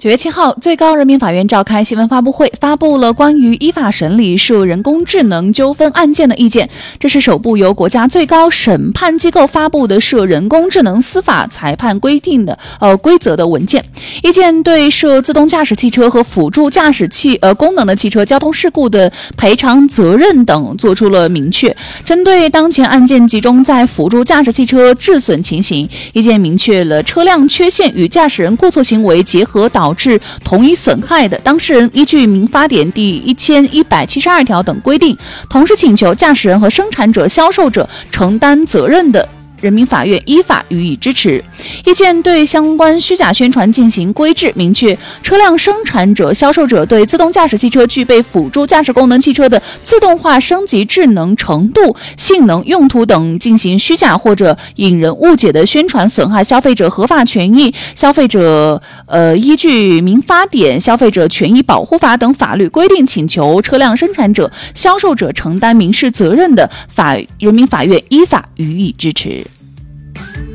9月7号，最高人民法院召开新闻发布会，发布了关于依法审理涉人工智能纠纷案件的意见。这是首部由国家最高审判机构发布的涉人工智能司法裁判规则的文件。意见对涉自动驾驶汽车和辅助驾驶功能的汽车交通事故的赔偿责任等作出了明确。针对当前案件集中在辅助驾驶汽车致损情形，意见明确了车辆缺陷与驾驶人过错行为结合导致同一损害的，当事人依据民法典第1172条等规定，同时请求驾驶人和生产者、销售者承担责任的，人民法院依法予以支持。意见对相关虚假宣传进行规制，明确车辆生产者、销售者对自动驾驶汽车具备辅助驾驶功能汽车的自动化升级智能程度、性能、用途等进行虚假或者引人误解的宣传，损害消费者合法权益。消费者依据民法典、消费者权益保护法等法律规定，请求车辆生产者、销售者承担民事责任的，人民法院依法予以支持。